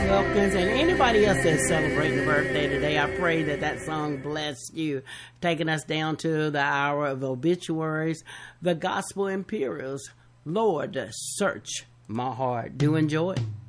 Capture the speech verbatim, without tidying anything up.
Wilkins, and anybody else that's celebrating a birthday today. I pray that that song blessed you, taking us down to the hour of obituaries. The Gospel Imperials, Lord, search my heart. Do enjoy it.